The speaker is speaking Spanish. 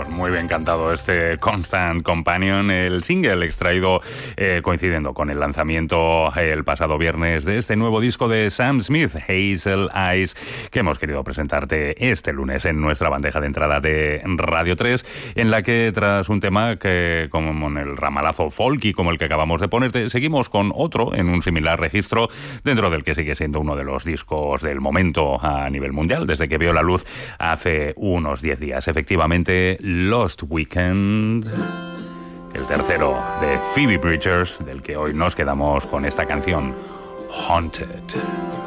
Pues muy bien cantado este Constant Companion, el single extraído coincidiendo con el lanzamiento el pasado viernes de este nuevo disco de Sam Smith, Hazel Eyes, que hemos querido presentarte este lunes en nuestra bandeja de entrada de Radio 3, en la que tras un tema que, como en el ramalazo folky como el que acabamos de ponerte, seguimos con otro en un similar registro, dentro del que sigue siendo uno de los discos del momento a nivel mundial, desde que vio la luz hace unos 10 días. Efectivamente, Lost Weekend, el tercero de Phoebe Bridgers, del que hoy nos quedamos con esta canción, Haunted.